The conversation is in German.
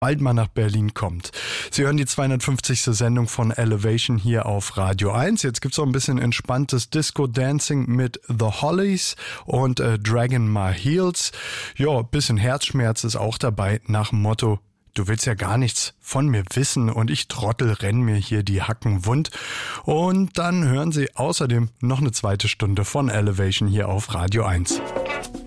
bald mal nach Berlin kommt. Sie hören die 250. Sendung von Elevation hier auf Radio 1. Jetzt gibt's auch ein bisschen entspanntes Disco-Dancing mit The Hollies und Dragging My Heels. Ja, ein bisschen Herzschmerz ist auch dabei nach dem Motto: Du willst ja gar nichts von mir wissen und ich Trottel renn mir hier die Hacken wund. Und dann hören Sie außerdem noch eine zweite Stunde von Elevation hier auf Radio 1.